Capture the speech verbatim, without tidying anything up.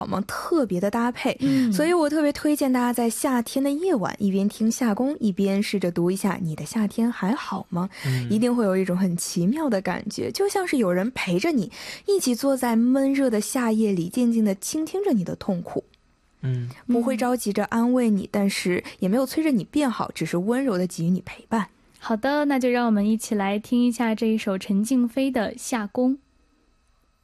特别的搭配，所以我特别推荐大家在夏天的夜晚一边听夏宫一边试着读一下你的夏天还好吗，一定会有一种很奇妙的感觉，就像是有人陪着你一起坐在闷热的夏夜里静静的倾听着你的痛苦，不会着急着安慰你，但是也没有催着你变好，只是温柔的给予你陪伴。 好的，那就让我们一起来听一下这一首陈静飞的夏宫。